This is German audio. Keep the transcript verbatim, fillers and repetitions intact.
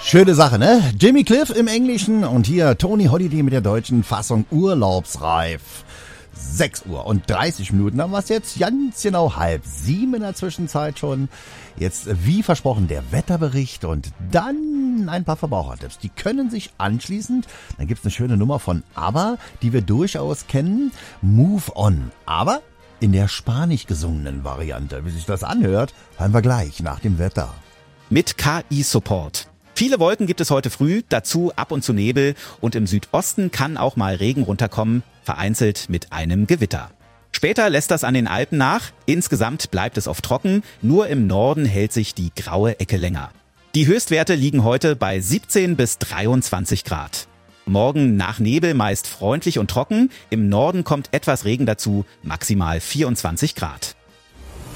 Schöne Sache, ne? Jimmy Cliff im Englischen und hier Tony Holiday mit der deutschen Fassung Urlaubsreif. sechs Uhr und dreißig Minuten haben wir es jetzt, ganz genau halb sieben in der Zwischenzeit schon. Jetzt, wie versprochen, der Wetterbericht und dann ein paar Verbrauchertipps. Die können sich anschließend, dann gibt's eine schöne Nummer von ABBA, die wir durchaus kennen, Move On. Aber in der spanisch gesungenen Variante. Wie sich das anhört, hören wir gleich nach dem Wetter. Mit K I-Support. Viele Wolken gibt es heute früh, dazu ab und zu Nebel und im Südosten kann auch mal Regen runterkommen, vereinzelt mit einem Gewitter. Später lässt das an den Alpen nach, insgesamt bleibt es oft trocken, nur im Norden hält sich die graue Ecke länger. Die Höchstwerte liegen heute bei siebzehn bis dreiundzwanzig Grad. Morgen nach Nebel meist freundlich und trocken, im Norden kommt etwas Regen dazu, maximal vierundzwanzig Grad.